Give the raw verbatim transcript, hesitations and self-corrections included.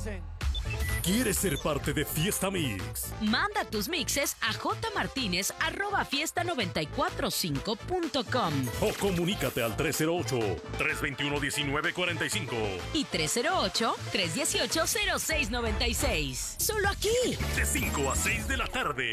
dicen. ¿Quieres ser parte de Fiesta Mix? Manda tus mixes a jmartinez arroba fiesta noventa y cuatro cinco punto com o comunícate al tres cero ocho, tres dos uno, uno nueve cuatro cinco y tres cero ocho, tres uno ocho, cero seis nueve seis. Solo aquí. De cinco a seis de la tarde.